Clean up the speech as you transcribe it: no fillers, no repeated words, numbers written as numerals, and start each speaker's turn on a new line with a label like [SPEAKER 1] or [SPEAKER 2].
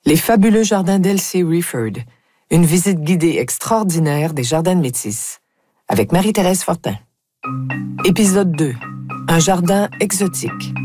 [SPEAKER 1] Les fabuleux jardins d'Elsie Rifford. Une visite guidée extraordinaire des jardins de Métis. Avec Marie-Thérèse Fortin. Épisode 2. Un jardin exotique.